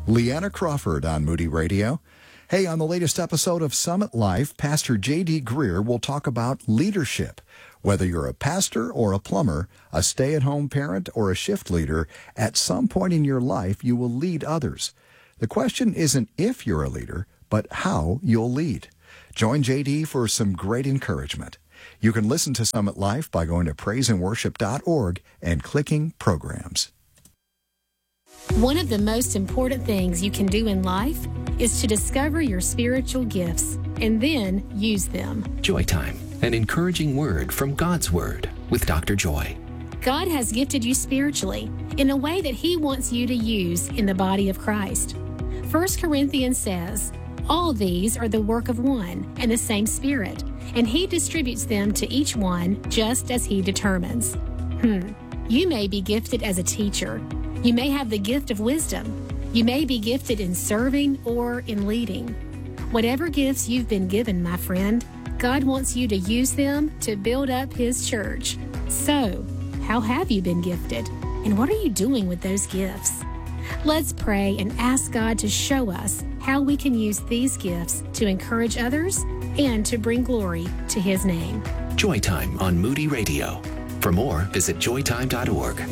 Leanna Crawford on Moody Radio. Hey, on the latest episode of Summit Life, Pastor J.D. Greer will talk about leadership. Whether you're a pastor or a plumber, a stay-at-home parent or a shift leader, at some point in your life you will lead others. The question isn't if you're a leader, but how you'll lead. Join J.D. for some great encouragement. You can listen to Summit Life by going to praiseandworship.org and clicking Programs. One of the most important things you can do in life is to discover your spiritual gifts and then use them. Joy Time, an encouraging word from God's Word with Dr. Joy. God has gifted you spiritually in a way that He wants you to use in the body of Christ. 1 Corinthians says, all these are the work of one and the same Spirit, and He distributes them to each one just as He determines. You may be gifted as a teacher. You may have the gift of wisdom. You may be gifted in serving or in leading. Whatever gifts you've been given, my friend, God wants you to use them to build up His church. So, how have you been gifted? And what are you doing with those gifts? Let's pray and ask God to show us how we can use these gifts to encourage others and to bring glory to His name. Joy Time on Moody Radio. For more, visit joytime.org.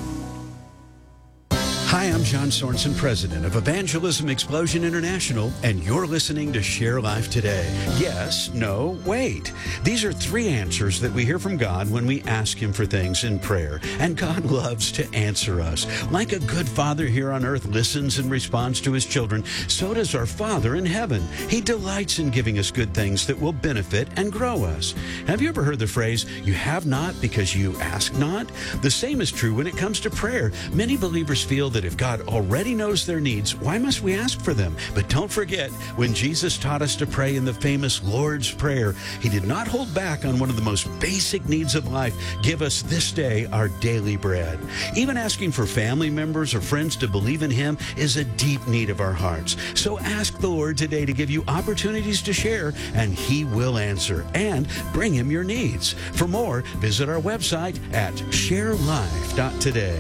Hi, I'm John Sorensen, president of Evangelism Explosion International, and you're listening to Share Life Today. Yes, no, wait. These are 3 answers that we hear from God when we ask Him for things in prayer, and God loves to answer us. Like a good father here on earth listens and responds to his children, so does our Father in heaven. He delights in giving us good things that will benefit and grow us. Have you ever heard the phrase, you have not because you ask not? The same is true when it comes to prayer. Many believers feel that if God already knows their needs, why must we ask for them? But don't forget, when Jesus taught us to pray in the famous Lord's Prayer, He did not hold back on one of the most basic needs of life. Give us this day our daily bread. Even asking for family members or friends to believe in Him is a deep need of our hearts. So ask the Lord today to give you opportunities to share, and He will answer and bring Him your needs. For more, visit our website at sharelife.today.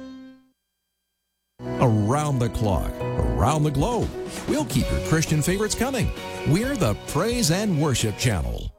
Around the clock, around the globe. We'll keep your Christian favorites coming. We're the Praise and Worship Channel.